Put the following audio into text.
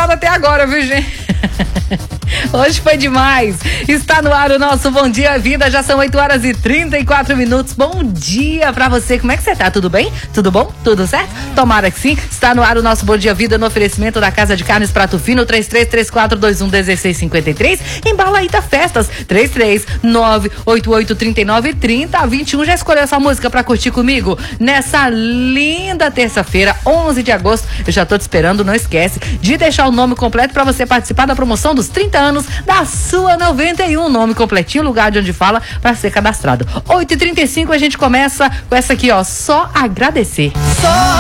animada até agora, viu, gente? Hoje foi demais. Está no ar o nosso Bom Dia Vida. Já são 8h34. Bom dia pra você. Como é que você tá? Tudo bem? Tudo bom? Tudo certo? Tomara que sim. Está no ar o nosso Bom Dia Vida no oferecimento da Casa de Carnes Prato Fino, 3334211653. Em Balaíta Festas, 33988393021. Já escolheu essa música pra curtir comigo? Nessa linda terça-feira, 11 de agosto. Eu já tô te esperando. Não esquece de deixar o nome completo pra você participar da promoção dos 30 anos da sua 91, nome completinho, lugar de onde fala para ser cadastrado. 8h35 a gente começa com essa aqui, ó, só agradecer. Só